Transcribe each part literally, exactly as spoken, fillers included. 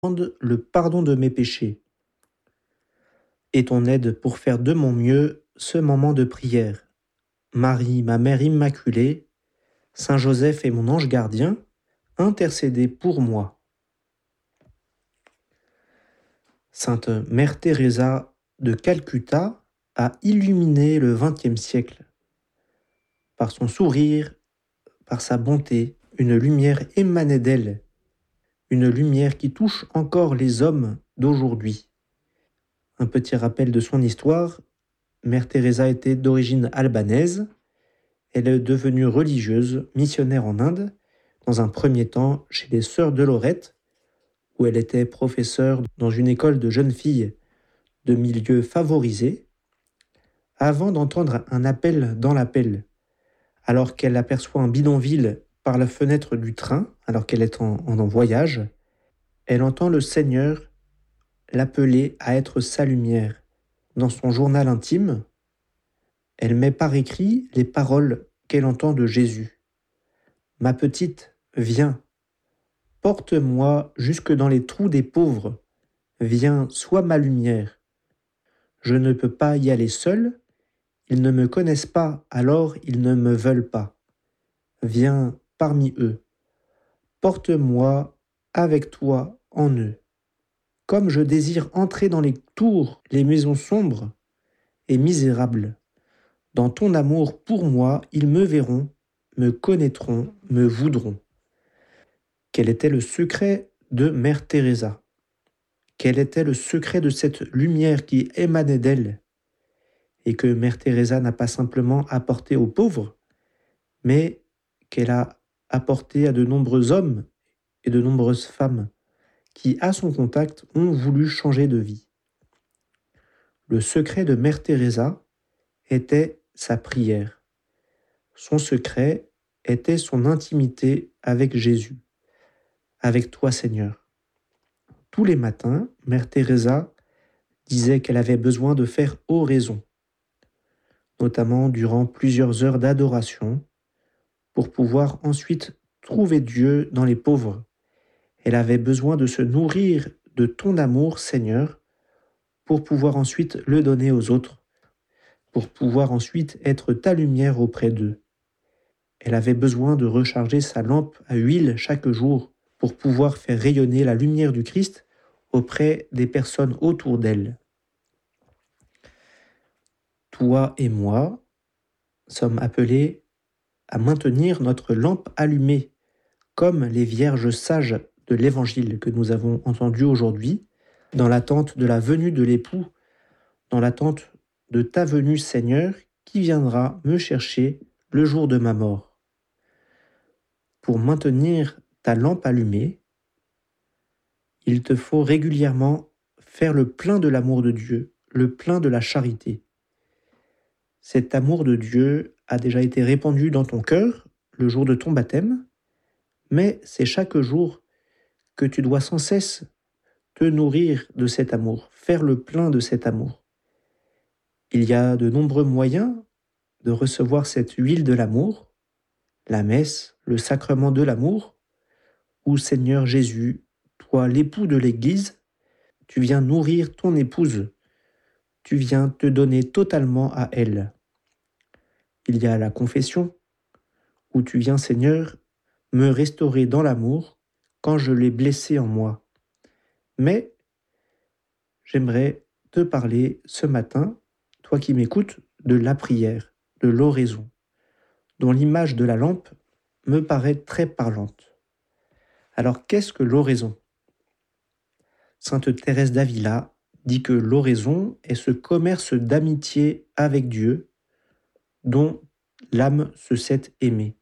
demande le pardon de mes péchés et ton aide pour faire de mon mieux ce moment de prière. Marie, ma mère immaculée, Saint Joseph et mon ange gardien, intercédez pour moi. Sainte Mère Teresa de Calcutta a illuminé le vingtième siècle. Par son sourire, par sa bonté, une lumière émanait d'elle, une lumière qui touche encore les hommes d'aujourd'hui. Un petit rappel de son histoire, Mère Teresa était d'origine albanaise. Elle est devenue religieuse, missionnaire en Inde, dans un premier temps chez les Sœurs de Lorette, où elle était professeure dans une école de jeunes filles de milieux favorisés, avant d'entendre un appel dans l'appel, alors qu'elle aperçoit un bidonville par la fenêtre du train, alors qu'elle est en, en voyage, elle entend le Seigneur l'appeler à être sa lumière. Dans son journal intime, elle met par écrit les paroles qu'elle entend de Jésus. « Ma petite, viens, porte-moi jusque dans les trous des pauvres, viens, sois ma lumière. Je ne peux pas y aller seul, ils ne me connaissent pas, alors ils ne me veulent pas. Viens parmi eux, porte-moi avec toi en eux. Comme je désire entrer dans les tours, les maisons sombres et misérables, dans ton amour pour moi, ils me verront, me connaîtront, me voudront. » Quel était le secret de Mère Teresa? Quel était le secret de cette lumière qui émanait d'elle et que Mère Teresa n'a pas simplement apporté aux pauvres, mais qu'elle a apporté à de nombreux hommes et de nombreuses femmes qui, à son contact, ont voulu changer de vie. Le secret de Mère Teresa était sa prière. Son secret était son intimité avec Jésus, avec toi Seigneur. Tous les matins, Mère Teresa disait qu'elle avait besoin de faire oraison, notamment durant plusieurs heures d'adoration, pour pouvoir ensuite trouver Dieu dans les pauvres. Elle avait besoin de se nourrir de ton amour, Seigneur, pour pouvoir ensuite le donner aux autres, pour pouvoir ensuite être ta lumière auprès d'eux. Elle avait besoin de recharger sa lampe à huile chaque jour pour pouvoir faire rayonner la lumière du Christ auprès des personnes autour d'elle. Toi et moi sommes appelés à maintenir notre lampe allumée, comme les vierges sages de l'Évangile que nous avons entendu aujourd'hui, dans l'attente de la venue de l'époux, dans l'attente de ta venue, Seigneur, qui viendra me chercher le jour de ma mort. Pour maintenir ta lampe allumée, il te faut régulièrement faire le plein de l'amour de Dieu, le plein de la charité. Cet amour de Dieu a déjà été répandu dans ton cœur le jour de ton baptême, mais c'est chaque jour que tu dois sans cesse te nourrir de cet amour, faire le plein de cet amour. Il y a de nombreux moyens de recevoir cette huile de l'amour, la messe, le sacrement de l'amour, où Seigneur Jésus, toi l'époux de l'Église, tu viens nourrir ton épouse, tu viens te donner totalement à elle. Il y a la confession, où tu viens, Seigneur, me restaurer dans l'amour quand je l'ai blessé en moi. Mais j'aimerais te parler ce matin, toi qui m'écoutes, de la prière, de l'oraison, dont l'image de la lampe me paraît très parlante. Alors qu'est-ce que l'oraison? Sainte Thérèse d'Avila dit que l'oraison est ce commerce d'amitié avec Dieu dont l'âme se sait aimée.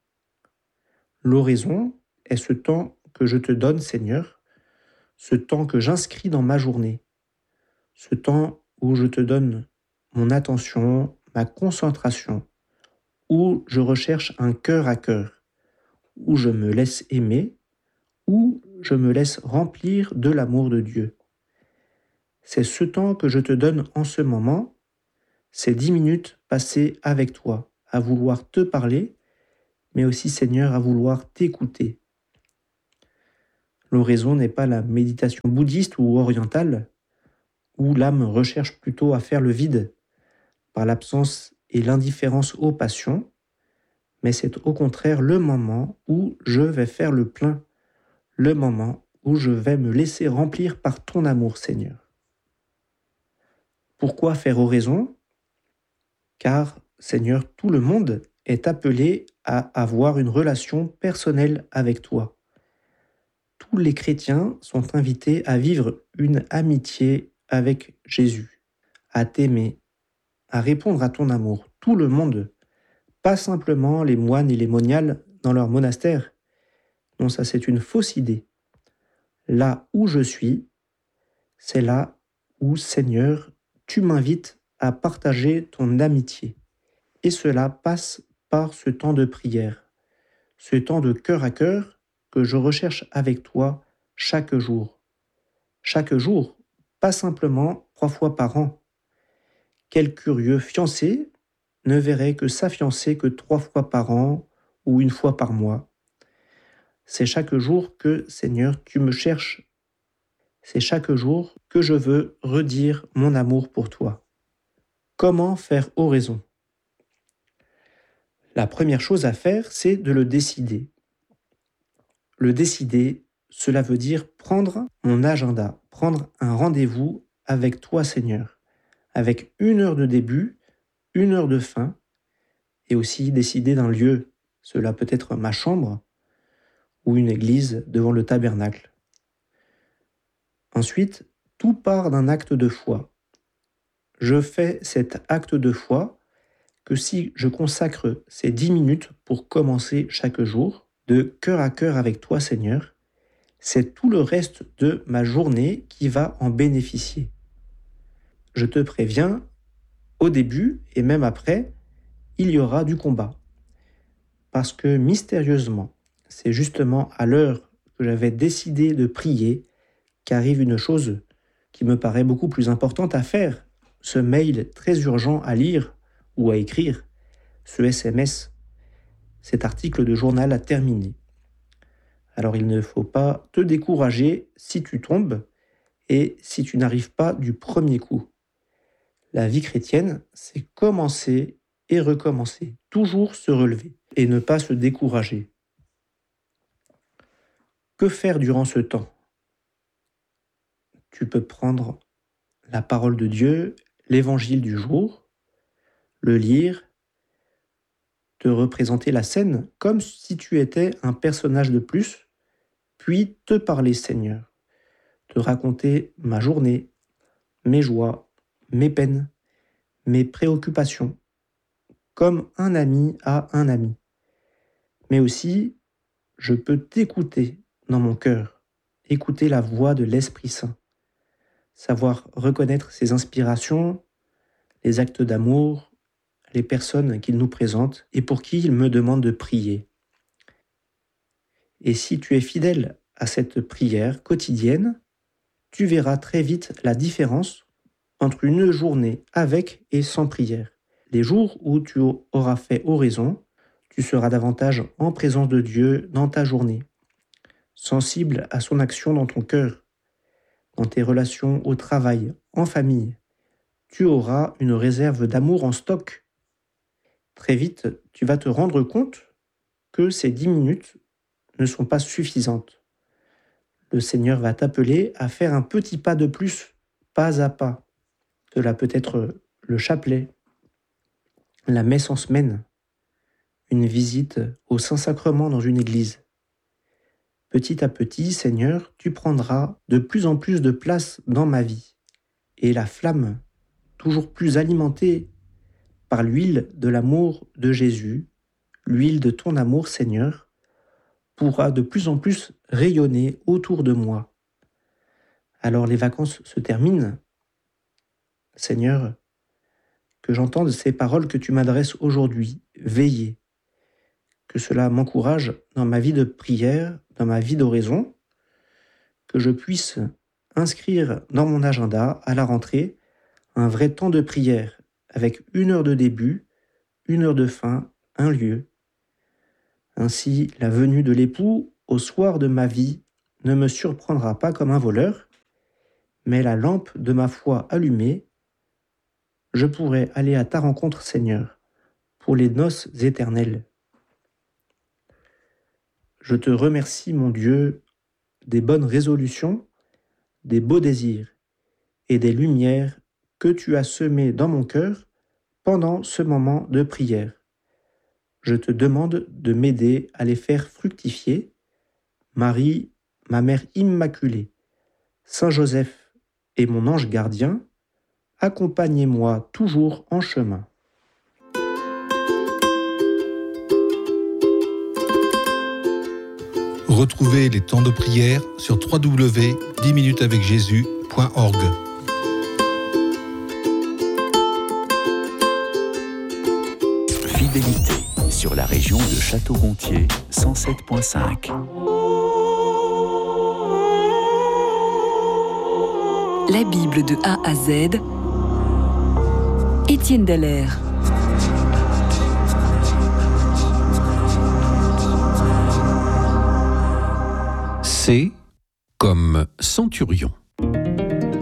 L'oraison est ce temps que je te donne, Seigneur, ce temps que j'inscris dans ma journée, ce temps où je te donne mon attention, ma concentration, où je recherche un cœur à cœur, où je me laisse aimer, où je me laisse remplir de l'amour de Dieu. C'est ce temps que je te donne en ce moment, ces dix minutes passées avec toi, à vouloir te parler, mais aussi, Seigneur, à vouloir t'écouter. L'oraison n'est pas la méditation bouddhiste ou orientale, où l'âme recherche plutôt à faire le vide par l'absence et l'indifférence aux passions, mais c'est au contraire le moment où je vais faire le plein, le moment où je vais me laisser remplir par ton amour, Seigneur. Pourquoi faire oraison ? Car, Seigneur, tout le monde est appelé à avoir une relation personnelle avec toi. Tous les chrétiens sont invités à vivre une amitié avec Jésus, à t'aimer, à répondre à ton amour. Tout le monde, pas simplement les moines et les moniales dans leur monastère. Non, ça c'est une fausse idée. Là où je suis, c'est là où, Seigneur, tu m'invites à partager ton amitié. Et cela passe par ce temps de prière, ce temps de cœur à cœur que je recherche avec toi chaque jour. Chaque jour, pas simplement trois fois par an. Quel curieux fiancé ne verrait que sa fiancée que trois fois par an ou une fois par mois. C'est chaque jour que, Seigneur, tu me cherches. C'est chaque jour que je veux redire mon amour pour toi. Comment faire oraison ? La première chose à faire, c'est de le décider. Le décider, cela veut dire prendre mon agenda, prendre un rendez-vous avec toi, Seigneur, avec une heure de début, une heure de fin, et aussi décider d'un lieu. Cela peut être ma chambre ou une église devant le tabernacle. Ensuite, tout part d'un acte de foi. Je fais cet acte de foi que si je consacre ces dix minutes pour commencer chaque jour, de cœur à cœur avec toi, Seigneur, c'est tout le reste de ma journée qui va en bénéficier. Je te préviens, au début et même après, il y aura du combat. Parce que mystérieusement, c'est justement à l'heure que j'avais décidé de prier qu'arrive une chose qui me paraît beaucoup plus importante à faire, ce mail très urgent à lire ou à écrire, ce S M S, cet article de journal à terminer. Alors il ne faut pas te décourager si tu tombes et si tu n'arrives pas du premier coup. La vie chrétienne, c'est commencer et recommencer, toujours se relever et ne pas se décourager. Que faire durant ce temps ? Tu peux prendre la parole de Dieu, l'évangile du jour, le lire, te représenter la scène comme si tu étais un personnage de plus, puis te parler, Seigneur, te raconter ma journée, mes joies, mes peines, mes préoccupations, comme un ami à un ami. Mais aussi, je peux t'écouter dans mon cœur, écouter la voix de l'Esprit Saint, savoir reconnaître ses inspirations, les actes d'amour, les personnes qu'il nous présente et pour qui il me demande de prier. Et si tu es fidèle à cette prière quotidienne, tu verras très vite la différence entre une journée avec et sans prière. Les jours où tu auras fait oraison, tu seras davantage en présence de Dieu dans ta journée, sensible à son action dans ton cœur, dans tes relations au travail, en famille. Tu auras une réserve d'amour en stock. Très vite, tu vas te rendre compte que ces dix minutes ne sont pas suffisantes. Le Seigneur va t'appeler à faire un petit pas de plus, pas à pas. Cela peut être le chapelet, la messe en semaine, une visite au Saint-Sacrement dans une église. Petit à petit, Seigneur, tu prendras de plus en plus de place dans ma vie. Et la flamme, toujours plus alimentée par l'huile de l'amour de Jésus, l'huile de ton amour, Seigneur, pourra de plus en plus rayonner autour de moi. Alors les vacances se terminent. Seigneur, que j'entende ces paroles que tu m'adresses aujourd'hui, veillez. Que cela m'encourage dans ma vie de prière, dans ma vie d'oraison, que je puisse inscrire dans mon agenda, à la rentrée, un vrai temps de prière, avec une heure de début, une heure de fin, un lieu. Ainsi, la venue de l'époux au soir de ma vie ne me surprendra pas comme un voleur, mais la lampe de ma foi allumée, je pourrai aller à ta rencontre, Seigneur, pour les noces éternelles. Je te remercie, mon Dieu, des bonnes résolutions, des beaux désirs et des lumières que tu as semées dans mon cœur pendant ce moment de prière. Je te demande de m'aider à les faire fructifier. Marie, ma mère immaculée, Saint Joseph et mon ange gardien, accompagnez-moi toujours en chemin. Retrouvez les temps de prière sur w w w point dix minutes avec jésus point org. Fidélité sur la région de Château-Gontier, cent sept virgule cinq. La Bible de A à Z, Étienne Dallaire. C comme centurion.